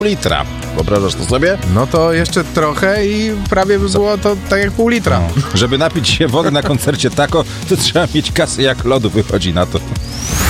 litra. Wyobrażasz to sobie? No to jeszcze trochę i prawie by było to tak jak pół litra. No. Żeby napić się wody na koncercie Tako, to trzeba mieć kasę jak lodu, wychodzi na to.